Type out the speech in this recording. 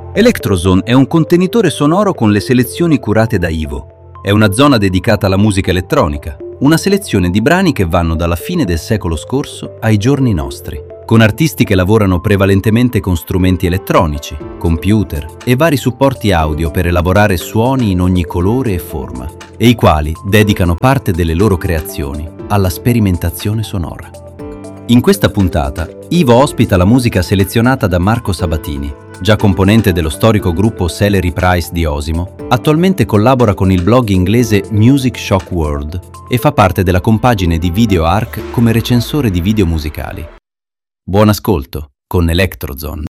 Electrozone è un contenitore sonoro con le selezioni curate da Ivo. È una zona dedicata alla musica elettronica, una selezione di brani che vanno dalla fine del secolo scorso ai giorni nostri, con artisti che lavorano prevalentemente con strumenti elettronici, computer e vari supporti audio per elaborare suoni in ogni colore e forma, e i quali dedicano parte delle loro creazioni alla sperimentazione sonora. In questa puntata, Ivo ospita la musica selezionata da Marco Sabatini, già componente dello storico gruppo Celery Price di Osimo. Attualmente collabora con il blog inglese Music Shock World e fa parte della compagine di Video Arc come recensore di video musicali. Buon ascolto con Electrozone.